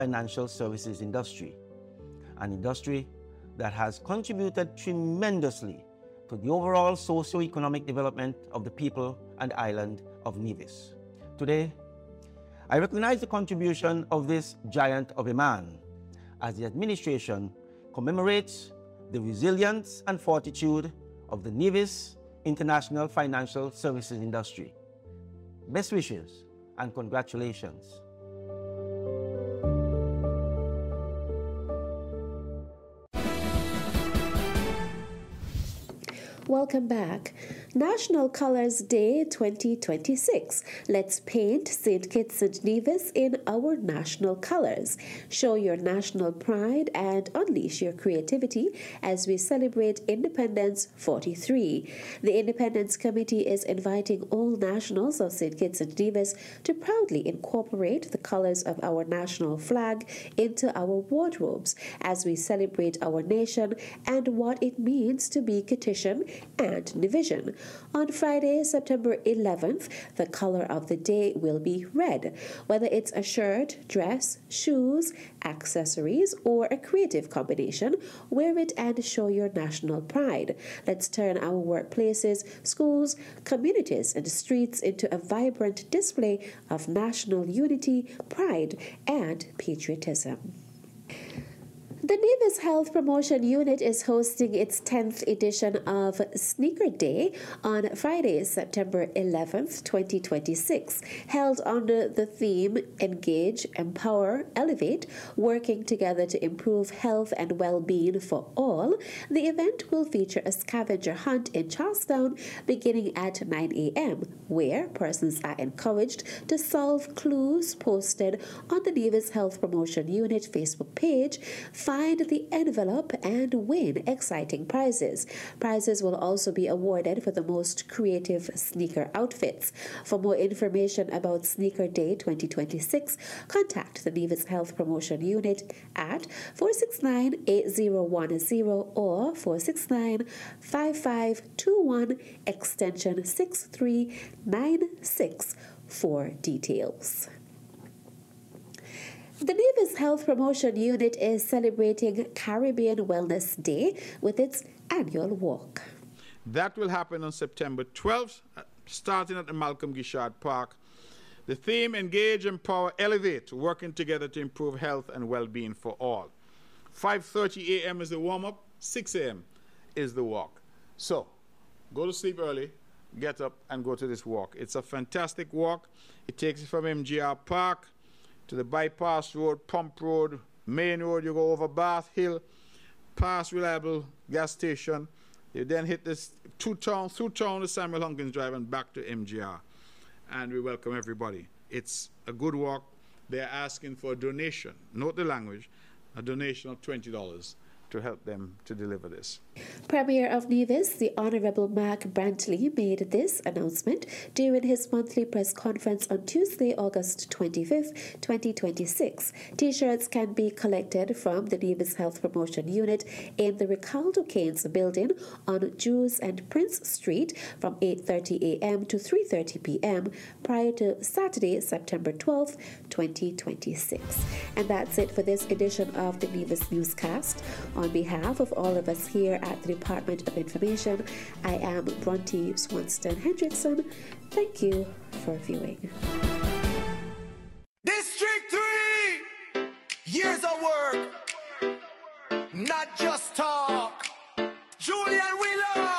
financial services industry, an industry that has contributed tremendously to the overall socio-economic development of the people and island of Nevis. Today, I recognize the contribution of this giant of a man as the administration commemorates the resilience and fortitude of the Nevis international financial services industry. Best wishes and congratulations. Welcome back. National Colors Day 2026. Let's paint St. Kitts and Nevis in our national colors. Show your national pride and unleash your creativity as we celebrate Independence 43. The Independence Committee is inviting all nationals of St. Kitts and Nevis to proudly incorporate the colors of our national flag into our wardrobes as we celebrate our nation and what it means to be Kittitian and Nevisian. On Friday, September 11th, the color of the day will be red. Whether it's a shirt, dress, shoes, accessories, or a creative combination, wear it and show your national pride. Let's turn our workplaces, schools, communities, and streets into a vibrant display of national unity, pride, and patriotism. The Nevis Health Promotion Unit is hosting its 10th edition of Sneaker Day on Friday, September 11th, 2026, held under the theme Engage, Empower, Elevate, working together to improve health and well-being for all. The event will feature a scavenger hunt in Charlestown beginning at 9 a.m., where persons are encouraged to solve clues posted on the Nevis Health Promotion Unit Facebook page. Find the envelope and win exciting prizes. Prizes will also be awarded for the most creative sneaker outfits. For more information about Sneaker Day 2026, contact the Nevis Health Promotion Unit at 469-8010 or 469-5521 extension 6396 for details. The Nevis Health Promotion Unit is celebrating Caribbean Wellness Day with its annual walk. That will happen on September 12th, starting at the Malcolm Gishard Park. The theme, Engage, Empower, Elevate, working together to improve health and well-being for all. 5:30 a.m. is the warm-up, 6 a.m. is the walk. So, go to sleep early, get up and go to this walk. It's a fantastic walk. It takes you from MGR Park to the Bypass Road, Pump Road, Main Road. You go over Bath Hill, past Reliable Gas Station. You then hit this through town to Samuel Hunkins Drive and back to MGR. And we welcome everybody. It's a good walk. They're asking for a donation. Note the language, a donation of $20 to help them to deliver this. Premier of Nevis, the Honourable Mark Brantley, made this announcement during his monthly press conference on Tuesday, August 25th, 2026. T-shirts can be collected from the Nevis Health Promotion Unit in the Ricardo Keynes building on Jews and Prince Street from 8:30 a.m. to 3:30 p.m. prior to Saturday, September 12th, 2026. And that's it for this edition of the Nevis Newscast. On behalf of all of us here at the Department of Information, I am Bronte Swanston Hendrickson. Thank you for viewing. District 3! Years of work, not just talk.